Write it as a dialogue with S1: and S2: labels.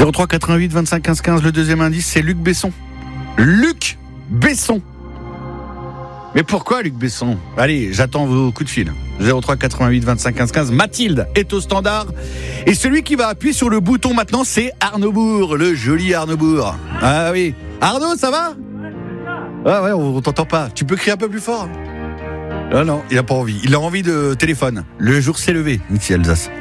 S1: 03 88 25 15 15, le deuxième indice, c'est Luc Besson. Luc Besson. Mais pourquoi Luc Besson ? Allez, j'attends vos coups de fil. 03 88 25 15 15. Mathilde est au standard. Et celui qui va appuyer sur le bouton maintenant, c'est Arnaud Bourg, le joli Arnaud Bourg. Ah oui. Arnaud, ça va ? Ah ouais, on t'entend pas. Tu peux crier un peu plus fort ? Ah non, il a pas envie. Il a envie de téléphone. Le jour s'est levé, ici Alsace.